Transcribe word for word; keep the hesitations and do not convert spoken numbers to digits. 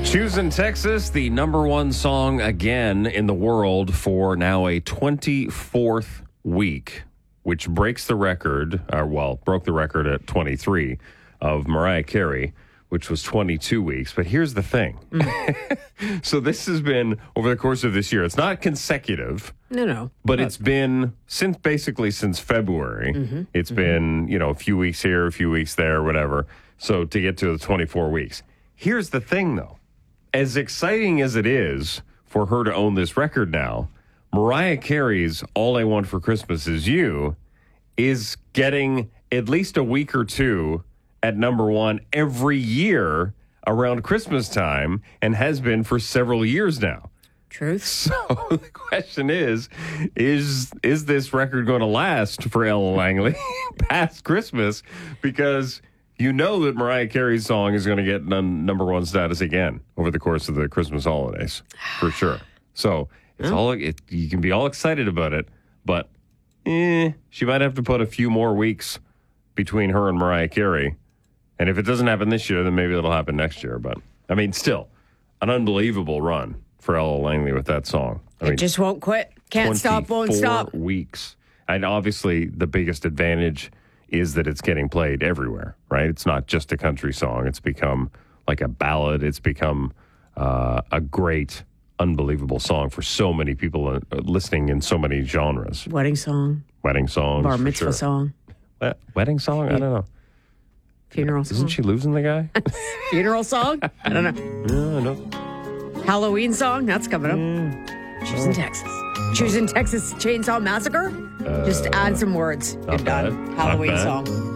Choosing Texas, the number one song again in the world for now a twenty-fourth week, which breaks the record, or well, broke the record at twenty-three of Mariah Carey, which was twenty-two weeks. But here's the thing. Mm. So this has been over the course of this year. It's not consecutive. No, no. But, but it's been since basically since February. Mm-hmm. It's mm-hmm. been, you know, a few weeks here, a few weeks there, whatever. So to get to the twenty-four weeks. Here's the thing, though. As exciting as it is for her to own this record now, Mariah Carey's All I Want for Christmas Is You is getting at least a week or two at number one every year around Christmas time and has been for several years now. Truth. So the question is, is is this record going to last for Ella Langley past Christmas? Because you know that Mariah Carey's song is going to get num- number one status again over the course of the Christmas holidays, for sure. So it's oh. all it, you can be all excited about it, but eh, she might have to put a few more weeks between her and Mariah Carey. And if it doesn't happen this year, then maybe it'll happen next year. But, I mean, still, an unbelievable run for Ella Langley with that song. I it mean, just won't quit. Can't stop, won't stop. weeks. And obviously, the biggest advantage is that it's getting played everywhere, right? It's not just a country song. It's become like a ballad. It's become uh, a great, unbelievable song for so many people uh, listening in so many genres. Wedding song. Wedding songs. Bar mitzvah sure. song. Uh, wedding song? I don't know. Funeral song. Isn't she losing the guy? Funeral song? I don't know. No, I know. Halloween song? That's coming up. Yeah. Choosing oh. Texas. Choosing Texas Chainsaw Massacre? Uh, Just add some words. You're done. Bad. Halloween bad. song.